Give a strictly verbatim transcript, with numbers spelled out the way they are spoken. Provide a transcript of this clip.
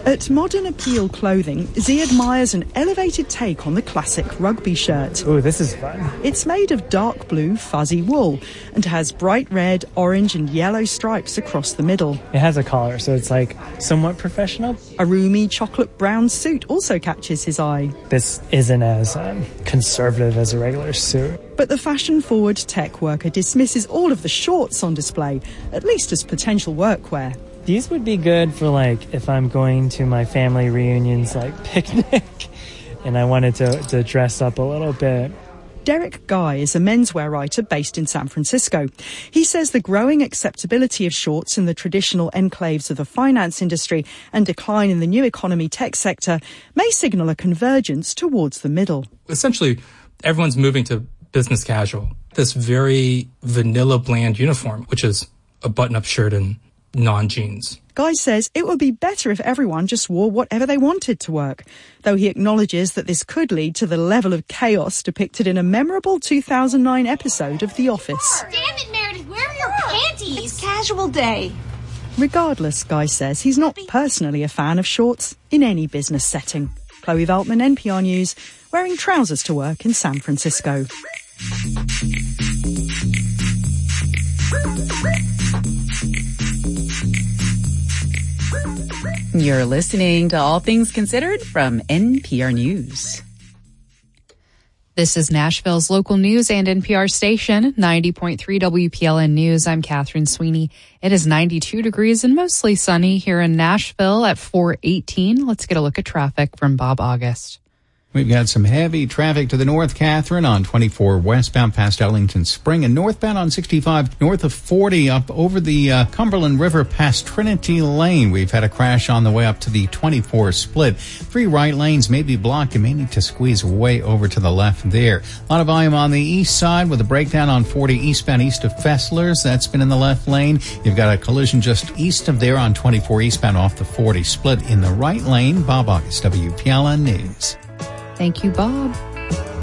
At Modern Appeal Clothing, Z admires an elevated take on the classic rugby shirt. Ooh, this is fun. It's made of dark blue fuzzy wool and has bright red, orange and yellow stripes across the middle. It has a collar, so it's like somewhat professional. A roomy chocolate brown suit also catches his eye. This isn't as um, conservative as a regular suit. But the fashion-forward tech worker dismisses all of the shorts on display, at least as potential workwear. These would be good for, like, if I'm going to my family reunions, like, picnic, and I wanted to, to dress up a little bit. Derek Guy is a menswear writer based in San Francisco. He says the growing acceptability of shorts in the traditional enclaves of the finance industry and decline in the new economy tech sector may signal a convergence towards the middle. Essentially, everyone's moving to business casual. This very vanilla bland uniform, which is a button-up shirt and non-jeans. Guy says it would be better if everyone just wore whatever they wanted to work, though he acknowledges that this could lead to the level of chaos depicted in a memorable two thousand nine episode of The Office. Damn it, Meredith, where are your panties? It's casual day. Regardless, Guy says he's not personally a fan of shorts in any business setting. Chloe Veltman, N P R News, wearing trousers to work in San Francisco. You're listening to All Things Considered from N P R News. This is Nashville's local news and N P R station, ninety point three W P L N News. I'm Catherine Sweeney. It is ninety-two degrees and mostly sunny here in Nashville at four eighteen. Let's get a look at traffic from Bob August. We've got some heavy traffic to the north, Catherine, on twenty-four westbound past Ellington Spring, and northbound on sixty-five north of forty up over the uh, Cumberland River past Trinity Lane. We've had a crash on the way up to the twenty-four split. Three right lanes may be blocked. You may need to squeeze way over to the left there. A lot of volume on the east side with a breakdown on forty eastbound east of Fessler's. That's been in the left lane. You've got a collision just east of there on twenty-four eastbound off the forty split in the right lane. Bob August, W P L N News. Thank you, Bob.